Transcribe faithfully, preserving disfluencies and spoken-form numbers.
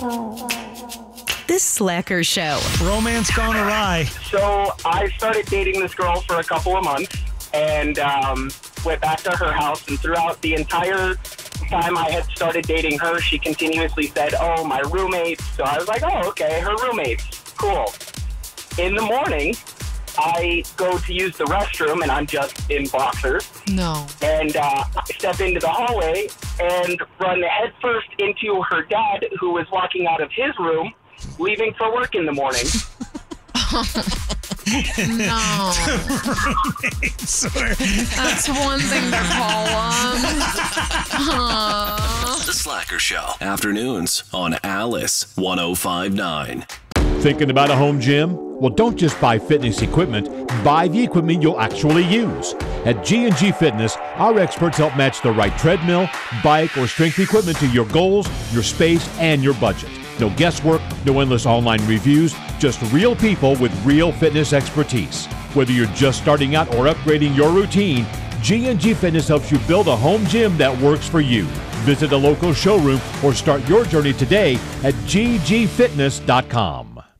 The Slacker Show. Romance gone awry. So I started dating this girl for a couple of months and um, went back to her house. And throughout the entire time I had started dating her, she continuously said, oh, my roommates. So I was like, oh, okay, her roommates. Cool. In the morning, I go to use the restroom, and I'm just in boxers. No. And uh, I step into the hallway and run headfirst into her dad, who was walking out of his room, leaving for work in the morning. No. That's one thing to call them. The Slacker Show. Afternoons on Alice one oh five point nine. Thinking about a home gym? Well, don't just buy fitness equipment. Buy the equipment you'll actually use. At G and G Fitness, our experts help match the right treadmill, bike, or strength equipment to your goals, your space, and your budget. No guesswork, no endless online reviews, just real people with real fitness expertise. Whether you're just starting out or upgrading your routine, G and G Fitness helps you build a home gym that works for you. Visit a local showroom or start your journey today at g g fitness dot com.